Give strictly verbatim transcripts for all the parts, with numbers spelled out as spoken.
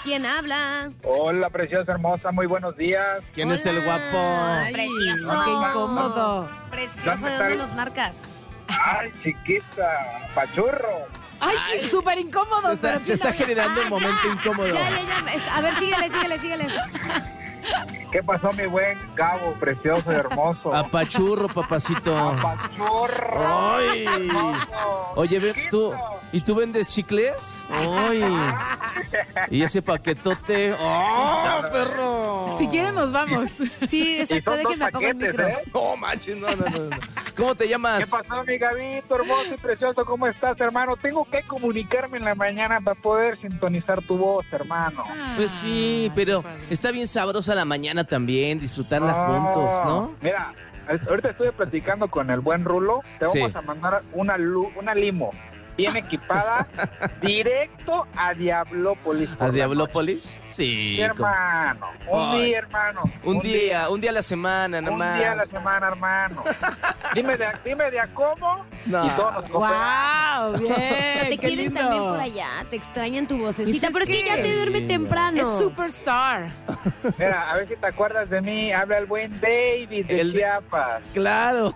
¿Quién habla? Hola, preciosa, hermosa, muy buenos días. ¿Quién Hola. es el guapo? Ay, precioso. Qué incómodo. Precioso, ¿de dónde nos marcas? Ay, chiquita, pachurro. Ay, sí, súper incómodo. Te está, pero te ¿quién está habla? generando un Ah, momento ya. incómodo. Ya, ya, ya. A ver, síguele, síguele, síguele. ¿Qué pasó, mi buen Gabo, precioso y hermoso? Apachurro, papacito. Pachurro. Ay. Hermoso. Oye, ve, tú, Chiquito. ¿y tú vendes chicles? Ay. ¿Y ese paquetote? ¡Oh, perro! Si quieren, nos vamos. Sí, Y exacto, son dos déjenme apagar el paquetes, micro. ¿eh? No, manches, no, no, no. no. ¿Cómo te ¿Qué llamas? pasó, mi Gabito, hermoso y precioso? ¿Cómo estás, hermano? Tengo que comunicarme en la mañana para poder sintonizar tu voz, hermano. Pues sí, pero está bien sabrosa la mañana también, disfrutarla Ah, juntos, ¿no? Mira, ahorita estoy platicando con el buen Rulo. Te vamos Sí. a mandar una, lu- una limo bien equipada directo a Diablópolis. por ¿A la Diablópolis? noche. Sí. Sí, hermano. Un Ay. día, hermano. Un día, un día a la semana, nada Un más. día a la semana, hermano. dime, de, dime de a cómo No. y todos nos cooperamos. ¡Wow! Bien. O sea, te qué quieren lindo. también por allá, te extrañan tu vocecita, Pues pero es es que ya que- se duerme temprano. Es superstar. Mira, a ver si te acuerdas de mí. Habla el buen David de El- Chiapas. Claro.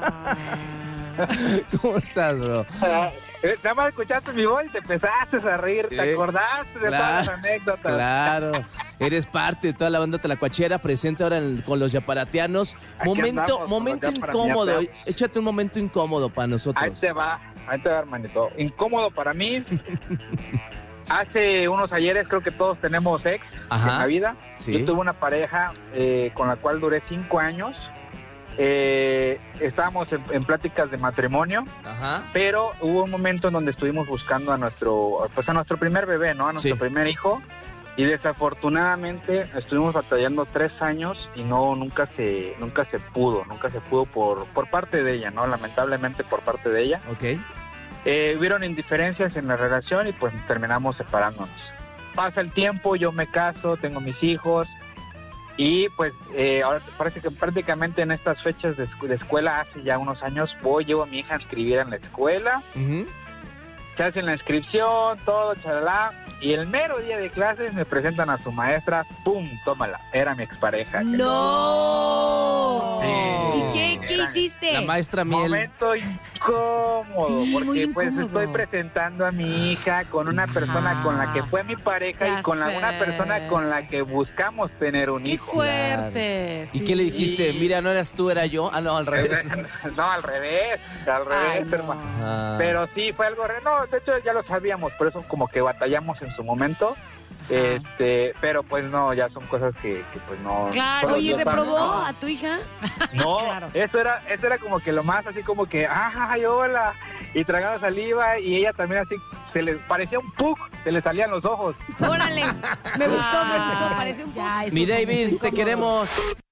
¿Cómo estás, bro? Eh, Nada más escuchaste mi voz y te empezaste a reír. ¿Te Eh, acordaste de claro, todas las anécdotas? Claro, eres parte de toda la banda Tlacuachera, presente ahora en- con los yaparatianos. Aquí Momento, andamos con momento los incómodo, Yaparatianos. échate un momento incómodo para Ahí nosotros. te va, ahí te va, hermanito. Incómodo para mí. Hace unos ayeres creo que todos tenemos ex Ajá, en la vida. sí. Yo tuve una pareja eh, con la cual duré cinco años. Eh, estábamos en, en pláticas de matrimonio, Ajá. pero hubo un momento en donde estuvimos buscando a nuestro, pues a nuestro primer bebé, ¿no? A nuestro Sí. primer hijo. Y desafortunadamente estuvimos batallando tres años y no nunca se nunca se pudo, nunca se pudo por por parte de ella, ¿no? Lamentablemente por parte de ella. Ok. Eh, hubieron indiferencias en la relación y pues terminamos separándonos. Pasa el tiempo, yo me caso, tengo mis hijos y pues eh, ahora parece que prácticamente en estas fechas de, escu- de escuela, hace ya unos años, voy, llevo a mi hija a inscribir en la escuela, Ujú. se hace la inscripción, todo, chalala, y el mero día de clases me presentan a su maestra, ¡pum!, tómala, era mi expareja. ¡No! Sí. ¿Y qué, qué Era- hiciste? La maestra Miel. Momento incómodo, Sí, porque muy pues incómodo. estoy presentando a mi hija con una persona con la que fue mi pareja Ya y con la, sé. una persona con la que buscamos tener un ¡Qué hijo. fuerte! ¿Y sí. qué le dijiste? Sí. Mira, no eras tú, era yo. Ah, no, al revés. No, al revés, al Ay, revés, no. hermano. Ah. Pero sí, fue algo... re- No, de hecho ya lo sabíamos, por eso como que batallamos en su momento. Este, pero pues no, ya son cosas que, que pues no... Claro. solo Oye, Dios sabe. ¿reprobó a tu hija? No, Claro. eso era, eso era como que lo más así como que, ay, hola, y tragaba saliva y ella también así, se le parecía un pug, se le salían los ojos. Órale, me gustó, me gustó, Ay, parece un poco. ya, eso Mi fue muy David, te incómodo. queremos.